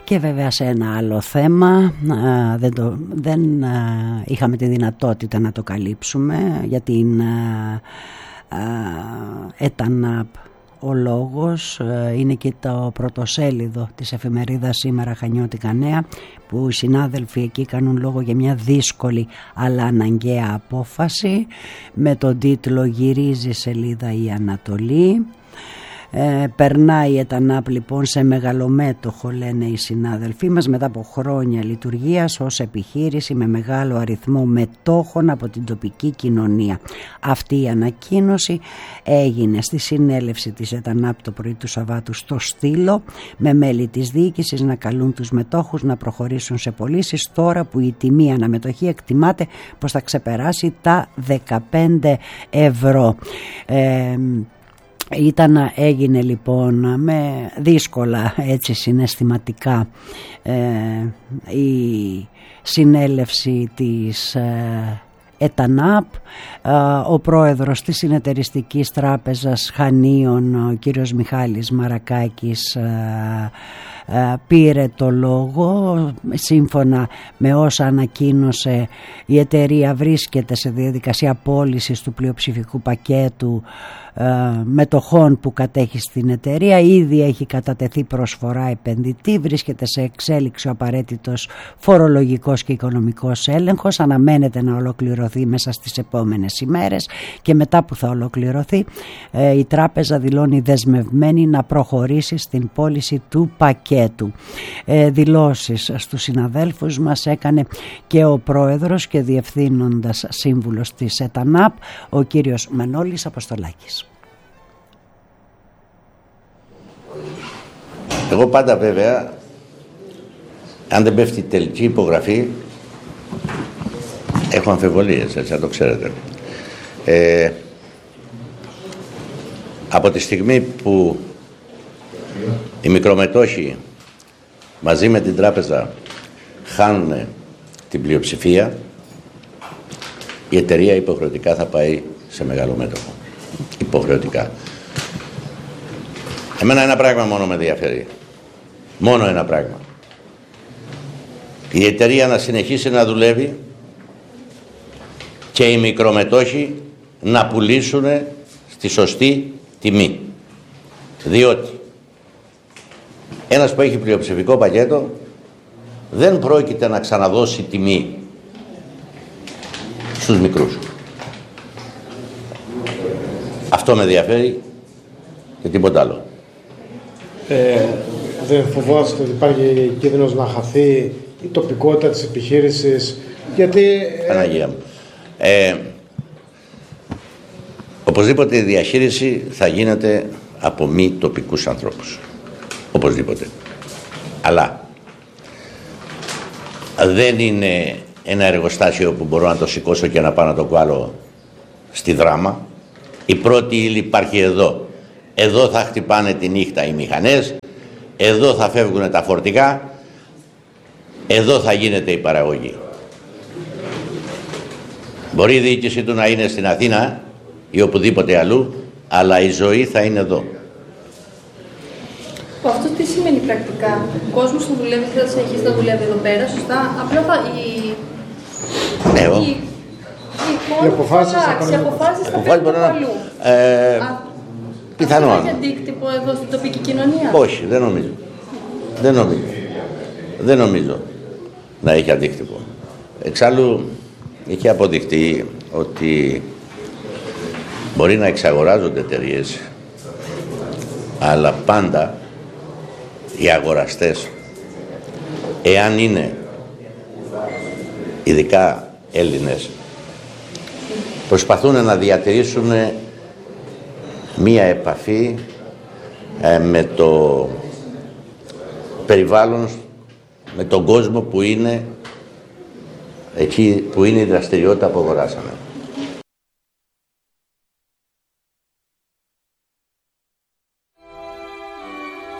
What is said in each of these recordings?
Και βέβαια σε ένα άλλο θέμα δεν είχαμε τη δυνατότητα να το καλύψουμε για την ΕΤΑΝΑΠ. Ο λόγος είναι και το πρωτοσέλιδο της εφημερίδας Σήμερα Χανιώτικα Νέα, που οι συνάδελφοι εκεί κάνουν λόγο για μια δύσκολη αλλά αναγκαία απόφαση με τον τίτλο «Γυρίζει σελίδα η Ανατολή». Περνάει η ΕΤΑΝΑΠ λοιπόν σε μεγαλομέτωχο, λένε οι συνάδελφοί μας, μετά από χρόνια λειτουργίας ως επιχείρηση με μεγάλο αριθμό μετόχων από την τοπική κοινωνία. Αυτή η ανακοίνωση έγινε στη συνέλευση της ΕΤΑΝΑΠ το πρωί του Σαββάτου στο Στήλο, με μέλη της διοίκησης να καλούν τους μετόχους να προχωρήσουν σε πωλήσεις τώρα που η τιμή αναμετοχή εκτιμάται πως θα ξεπεράσει τα 15 ευρώ. Έγινε λοιπόν με δύσκολα έτσι συναισθηματικά η συνέλευση της ΕΤΑΝΑΠ. Ο πρόεδρος της Συνεταιριστικής Τράπεζας Χανίων, ο κύριος Μιχάλης Μαρακάκης, πήρε το λόγο. Σύμφωνα με όσα ανακοίνωσε, η εταιρεία βρίσκεται σε διαδικασία πώλησης του πλειοψηφικού πακέτου μετοχών που κατέχει στην εταιρεία. Ήδη έχει κατατεθεί προσφορά επενδυτή, βρίσκεται σε εξέλιξη ο απαραίτητος φορολογικός και οικονομικός έλεγχος, αναμένεται να ολοκληρωθεί μέσα στις επόμενες ημέρες και μετά που θα ολοκληρωθεί η τράπεζα δηλώνει δεσμευμένη να προχωρήσει στην πώληση του πακέτου. Δηλώσεις στους συναδέλφους μας έκανε και ο πρόεδρος και διευθύνοντας σύμβουλος της ΕΤΑΝΑΠ, ο κύριος Μενόλης Αποστολάκης. Εγώ πάντα βέβαια, αν δεν πέφτει τελική υπογραφή, έχω αμφιβολίες, έτσι να το ξέρετε. Από τη στιγμή που οι μικρομετόχοι μαζί με την τράπεζα χάνουν την πλειοψηφία, η εταιρεία υποχρεωτικά θα πάει σε μεγάλο μέτοχο. Υποχρεωτικά. Εμένα ένα πράγμα μόνο με ενδιαφέρει. Μόνο ένα πράγμα. Η εταιρεία να συνεχίσει να δουλεύει και οι μικρομετόχοι να πουλήσουν στη σωστή τιμή. Διότι ένας που έχει πλειοψηφικό πακέτο δεν πρόκειται να ξαναδώσει τιμή στους μικρούς. Αυτό με ενδιαφέρει και τίποτα άλλο. Δεν φοβάστε ότι υπάρχει κίνδυνος να χαθεί η τοπικότητα της επιχείρησης, γιατί... Παναγία μου. Οπωσδήποτε η διαχείριση θα γίνεται από μη τοπικούς ανθρώπους. Οπωσδήποτε. Αλλά δεν είναι ένα εργοστάσιο που μπορώ να το σηκώσω και να πάω να το βάλω στη Δράμα. Η πρώτη ύλη υπάρχει εδώ. Εδώ θα χτυπάνε τη νύχτα οι μηχανές, εδώ θα φεύγουν τα φορτικά, εδώ θα γίνεται η παραγωγή. Μπορεί η διοίκηση του να είναι στην Αθήνα ή οπουδήποτε αλλού, αλλά η ζωή θα είναι εδώ. Αυτό τι σημαίνει πρακτικά? Ο κόσμος θα δουλεύει, θα συνεχίσει να δουλεύει εδώ πέρα, σωστά? Απλά οι αποφάσεις θα φέρουν από αλλού. Πιθανόν. Αυτό έχει αντίκτυπο εδώ στην τοπική κοινωνία? Όχι, δεν νομίζω να έχει αντίκτυπο. Εξάλλου έχει αποδειχτεί ότι μπορεί να εξαγοράζονται εταιρείες, αλλά πάντα οι αγοραστές, εάν είναι ειδικά Έλληνες, προσπαθούν να διατηρήσουν μία επαφή με το περιβάλλον, με τον κόσμο που είναι εκεί που είναι η δραστηριότητα που αγοράσαμε.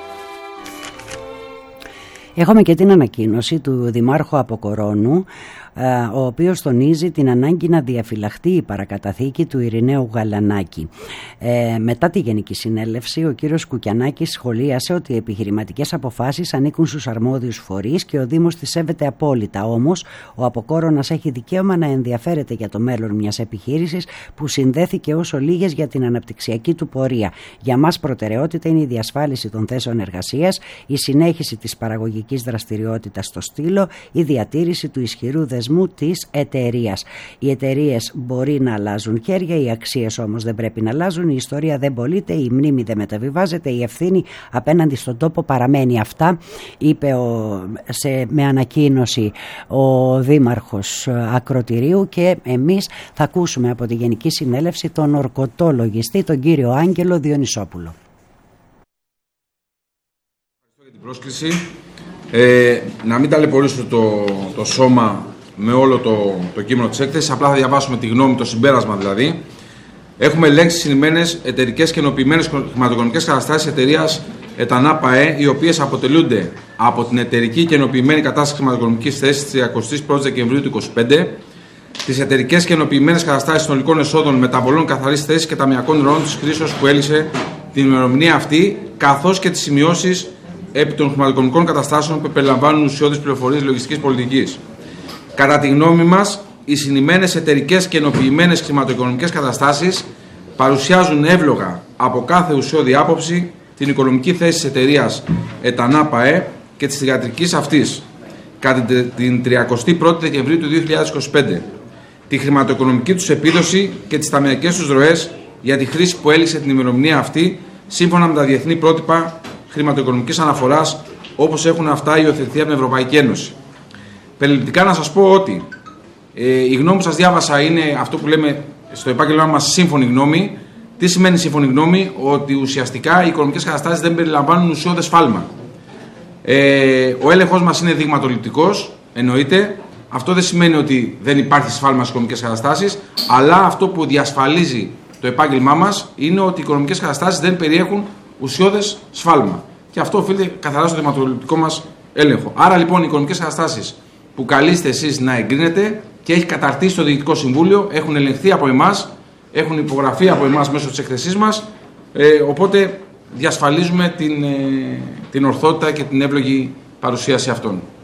Έχουμε και την ανακοίνωση του Δημάρχου Αποκορώνου, ο οποίος τονίζει την ανάγκη να διαφυλαχτεί η παρακαταθήκη του Ειρηναίου Γαλανάκη. Μετά τη Γενική Συνέλευση, ο κύριος Κουκιανάκης σχολίασε ότι οι επιχειρηματικές αποφάσεις ανήκουν στους αρμόδιους φορείς και ο Δήμος τις σέβεται απόλυτα. Όμως, ο Αποκόρονας έχει δικαίωμα να ενδιαφέρεται για το μέλλον μιας επιχείρησης που συνδέθηκε όσο λίγες για την αναπτυξιακή του πορεία. Για μας προτεραιότητα είναι η διασφάλιση των θέσεων εργασίας, η συνέχιση της παραγωγικής δραστηριότητας στο Στήλο, η διατήρηση του ισχυρού δεσμού της εταιρείας. Οι εταιρείες μπορεί να αλλάζουν χέρια, οι αξίες όμως δεν πρέπει να αλλάζουν, η ιστορία δεν πωλείται, η μνήμη δεν μεταβιβάζεται, η ευθύνη απέναντι στον τόπο παραμένει. Αυτά είπε με ανακοίνωση ο Δήμαρχος Ακροτηρίου, και εμείς θα ακούσουμε από τη Γενική Συνέλευση τον ορκωτό λογιστή, τον κύριο Άγγελο Διονυσόπουλο. Ευχαριστώ για την πρόσκληση. Να μην ταλαιπωρήσω το σώμα με όλο το κείμενο της έκθεσης, απλά θα διαβάσουμε τη γνώμη, το συμπέρασμα δηλαδή. Έχουμε ελέγξει συνημμένες εταιρικές και ενοποιημένες χρηματοοικονομικές καταστάσεις εταιρείας ΕΤΑΝΑ ΠΑΕ, οι οποίες αποτελούνται από την εταιρική και ενοποιημένη κατάσταση χρηματοοικονομικής θέσης της 31 Δεκεμβρίου του 2025, τις εταιρικές και ενοποιημένες καταστάσεις συνολικών εσόδων, μεταβολών καθαρής θέσης και ταμειακών ροών της χρήσεως που έλυσε την ημερομηνία αυτή, καθώς και τις σημειώσεις επί των χρηματοοικονομικών καταστάσεων που περιλαμβάνουν ουσιώδεις πληροφορίες λογιστικής πολιτικής. Κατά τη γνώμη μας, οι συνημμένες εταιρικές και ενοποιημένες χρηματοοικονομικές καταστάσεις παρουσιάζουν εύλογα από κάθε ουσιώδη άποψη την οικονομική θέση της εταιρείας ΕΤΑΝΑ ΠΑΕ και της θυγατρικής αυτής κατά την 31η Δεκεμβρίου του 2025, τη χρηματοοικονομική τους επίδοση και τις ταμειακές τους ροές για τη χρήση που έλυσε την ημερομηνία αυτή σύμφωνα με τα διεθνή πρότυπα χρηματοοικονομικής αναφοράς, όπως έχουν αυτά υιοθετηθεί από την Ευρωπαϊκή Ένωση. Περιληπτικά να σας πω ότι η γνώμη που σας διάβασα είναι αυτό που λέμε στο επάγγελμά μας σύμφωνη γνώμη. Τι σημαίνει σύμφωνη γνώμη? Ότι ουσιαστικά οι οικονομικές καταστάσεις δεν περιλαμβάνουν ουσιώδες σφάλμα. Ο έλεγχος μας είναι δειγματοληπτικός, εννοείται. Αυτό δεν σημαίνει ότι δεν υπάρχει σφάλμα στις οικονομικές καταστάσεις, αλλά αυτό που διασφαλίζει το επάγγελμά μας είναι ότι οι οικονομικές καταστάσεις δεν περιέχουν ουσιώδες σφάλμα. Και αυτό οφείλεται καθαρά στο δειγματοληπτικό μας έλεγχο. Άρα λοιπόν οι οικονομικές καταστάσεις που καλείστε εσείς να εγκρίνετε και έχει καταρτήσει το Διοικητικό Συμβούλιο έχουν ελεγχθεί από εμάς, έχουν υπογραφεί από εμάς μέσω της εκθεσής μας, οπότε διασφαλίζουμε την ορθότητα και την εύλογη παρουσίαση αυτών.